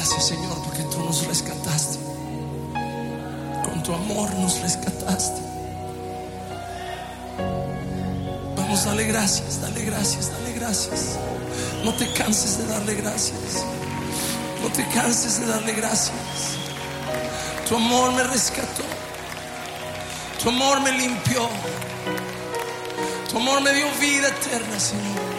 Gracias, Señor, porque tú nos rescataste. Con tu amor nos rescataste. Vamos, dale gracias, dale gracias, dale gracias. No te canses de darle gracias. No te canses de darle gracias. Tu amor me rescató. Tu amor me limpió. Tu amor me dio vida eterna, Señor.